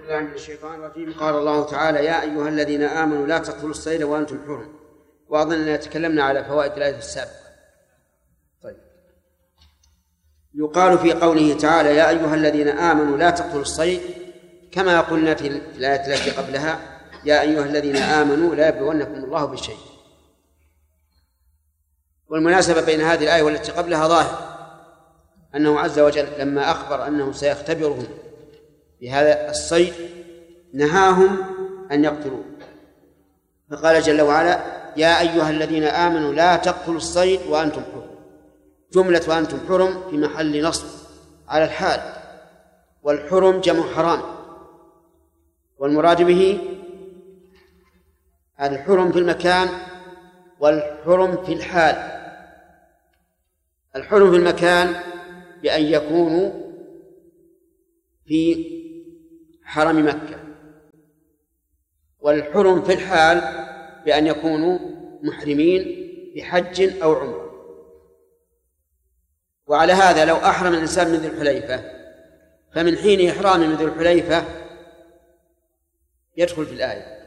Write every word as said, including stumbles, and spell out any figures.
بالله من الشيطان الرجيم. قال الله تعالى: يا أيها الذين آمنوا لا تقتلوا الصيد وأنتم حرم. وأظننا تكلمنا على فوائد الآية السابقة. طيب، يقال في قوله تعالى: يا أيها الذين آمنوا لا تقتلوا الصيد، كما قلنا في الآية التي قبلها: يا أيها الذين آمنوا لا يبلونكم الله بشيء. والمناسبة بين هذه الآية والتي قبلها ظاهر، أنه عز وجل لما أخبر أنه سيختبرهم بهذا الصيد نهاهم أن يقتلوا، فقال جل وعلا: يا أيها الذين آمنوا لا تقتلوا الصيد وأنتم حرم. جملة وأنتم حرم في محل نصب على الحال، والحرم جمع حرام، والمراد به الحرم في المكان والحرم في الحال. الحرم في المكان بأن يكونوا في حرم مكة، والحرم في الحال بأن يكونوا محرمين بحج أو عمرة. وعلى هذا لو أحرم الإنسان من ذي الحليفة فمن حين إحرام من ذي الحليفة يدخل في الآية.